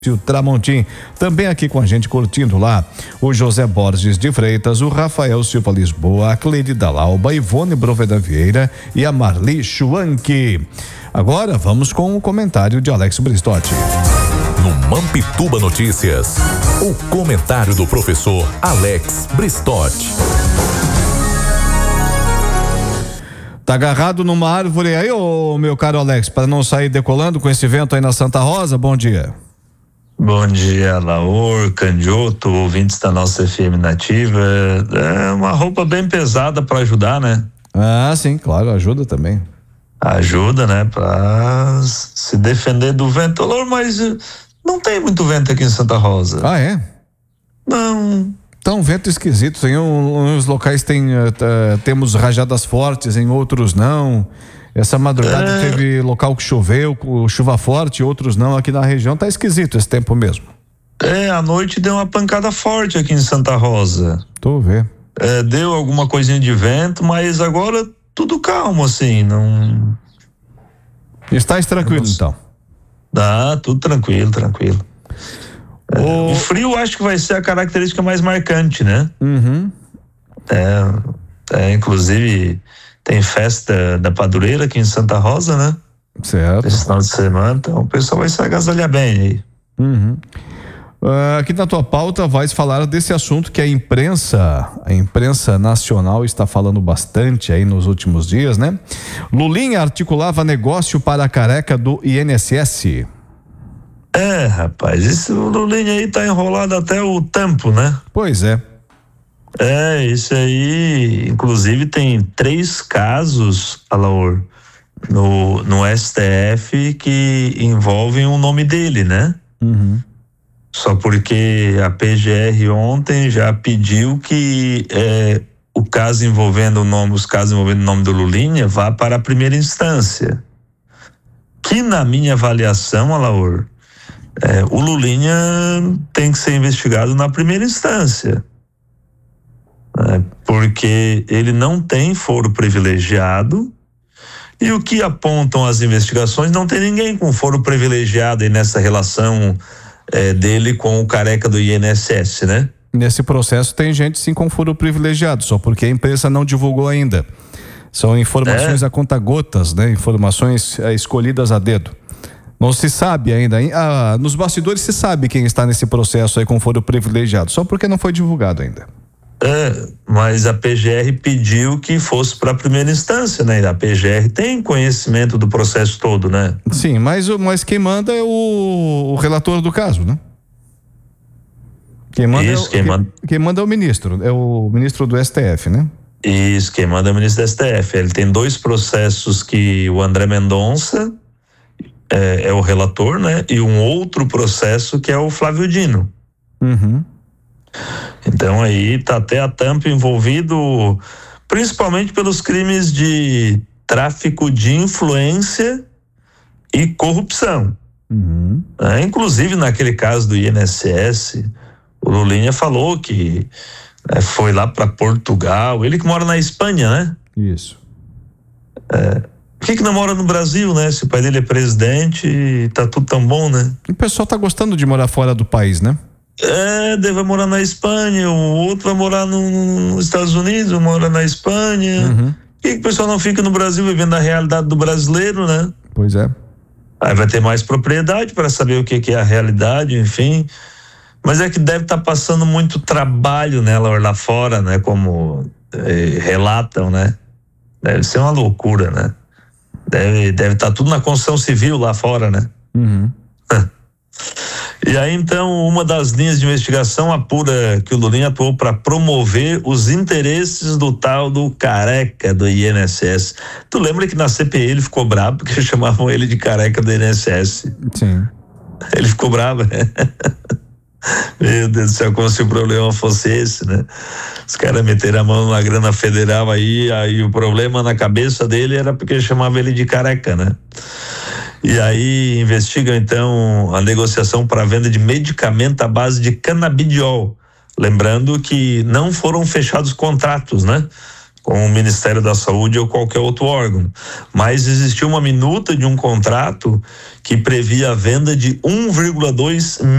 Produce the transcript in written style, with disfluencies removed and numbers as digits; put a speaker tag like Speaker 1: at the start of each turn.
Speaker 1: Tramontim, também aqui com a gente curtindo lá, o José Borges de Freitas, o Rafael Silva Lisboa, a Cleide Dalauba, a Ivone Broveda Vieira e a Marli Schwanck. Agora vamos com o comentário de Alex Bristotti.
Speaker 2: No Mampituba Notícias, o comentário do professor Alex Bristotti.
Speaker 1: Tá agarrado numa árvore aí, ô meu caro Alex, para não sair decolando com esse vento aí na Santa Rosa? Bom dia.
Speaker 3: Bom dia, Laor, Candioto, ouvintes da nossa FM Nativa. É uma roupa bem pesada para ajudar, né?
Speaker 1: Ah, sim, claro, ajuda também.
Speaker 3: Ajuda, né? Para se defender do vento. Laor, mas não tem muito vento aqui em Santa Rosa.
Speaker 1: Ah, é?
Speaker 3: Não.
Speaker 1: Tá um vento esquisito. Em uns locais temos rajadas fortes, em outros não. Essa madrugada teve local que choveu, com chuva forte, outros não. Aqui na região tá esquisito esse tempo mesmo.
Speaker 3: À noite deu uma pancada forte aqui em Santa Rosa.
Speaker 1: Tô vendo.
Speaker 3: Deu alguma coisinha de vento, mas agora tudo calmo, assim, não...
Speaker 1: Está tranquilo, então?
Speaker 3: Tudo tranquilo. O frio acho que vai ser a característica mais marcante, né?
Speaker 1: Uhum.
Speaker 3: Inclusive tem festa da Padureira aqui em Santa Rosa, né?
Speaker 1: Certo.
Speaker 3: Esse final de semana, então o pessoal vai se agasalhar bem aí.
Speaker 1: Uhum. Aqui na tua pauta vai falar desse assunto que a imprensa nacional está falando bastante aí nos últimos dias, né? Lulinha articulava negócio para a careca do INSS.
Speaker 3: Rapaz, esse Lulinha aí tá enrolado até o tampo, né?
Speaker 1: Pois é.
Speaker 3: Isso aí, inclusive tem 3 casos, Alaor, no STF que envolvem o nome dele, né?
Speaker 1: Uhum.
Speaker 3: Só porque a PGR ontem já pediu que os casos envolvendo o nome do Lulinha vá para a primeira instância. Que na minha avaliação, Alaor, o Lulinha tem que ser investigado na primeira instância. Porque ele não tem foro privilegiado e o que apontam as investigações, não tem ninguém com foro privilegiado aí nessa relação dele com o careca do INSS, né?
Speaker 1: Nesse processo tem gente sim com foro privilegiado, só porque a imprensa não divulgou ainda. São informações a conta-gotas, né? Informações escolhidas a dedo. Não se sabe ainda, nos bastidores se sabe quem está nesse processo aí com foro privilegiado, só porque não foi divulgado ainda.
Speaker 3: Mas a PGR pediu que fosse para a primeira instância, né? A PGR tem conhecimento do processo todo, né?
Speaker 1: Sim, mas quem manda é o relator do caso, né? Quem manda é o ministro, é o ministro do STF, né?
Speaker 3: Isso, quem manda é o ministro do STF. Ele tem 2 processos que o André Mendonça é o relator, né? E um outro processo que é o Flávio Dino.
Speaker 1: Uhum.
Speaker 3: Então aí tá até a tampa envolvido principalmente pelos crimes de tráfico de influência e corrupção.
Speaker 1: Uhum.
Speaker 3: Inclusive naquele caso do INSS, o Lulinha falou que foi lá para Portugal, ele que mora na Espanha, né?
Speaker 1: Isso.
Speaker 3: Por que não mora no Brasil, né? Se o pai dele é presidente, tá tudo tão bom, né?
Speaker 1: O pessoal tá gostando de morar fora do país, né?
Speaker 3: Vai morar na Espanha, o outro vai morar nos Estados Unidos, mora na Espanha.
Speaker 1: Uhum.
Speaker 3: Por que o pessoal não fica no Brasil vivendo a realidade do brasileiro, né?
Speaker 1: Pois é.
Speaker 3: Aí vai ter mais propriedade para saber o que é a realidade, enfim. Mas é que deve estar passando muito trabalho nela lá fora, né? Como relatam, né? Deve ser uma loucura, né? Deve estar tudo na construção civil lá fora, né?
Speaker 1: Uhum.
Speaker 3: E aí então uma das linhas de investigação apura que o Lulinha atuou para promover os interesses do tal do careca do INSS. Tu lembra que na CPI ele ficou bravo porque chamavam ele de careca do INSS?
Speaker 1: Sim.
Speaker 3: Ele ficou bravo. Meu Deus do céu, como se o problema fosse esse, né? Os caras meteram a mão na grana federal aí o problema na cabeça dele era porque chamava ele de careca, né? E aí investigam então a negociação para a venda de medicamento à base de canabidiol. Lembrando que não foram fechados contratos, né? com o Ministério da Saúde ou qualquer outro órgão. Mas existia uma minuta de um contrato que previa a venda de 1,2